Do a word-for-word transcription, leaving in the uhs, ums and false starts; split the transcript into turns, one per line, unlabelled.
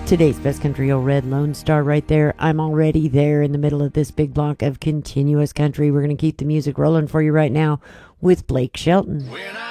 Today's best country, Old Red Lone Star right there. I'm already there in the middle of this big block of continuous country. We're going to keep the music rolling for you right now with Blake Shelton.
When I